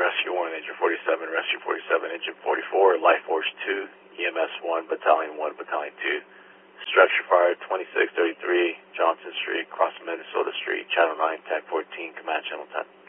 Rescue 1, Engine 47, Rescue 47, Engine 44, Life Force 2, EMS 1, Battalion 1, Battalion 2. Structure fire 2633, Johnson Street, cross Minnesota Street, Channel 9, 1014, Command Channel 10.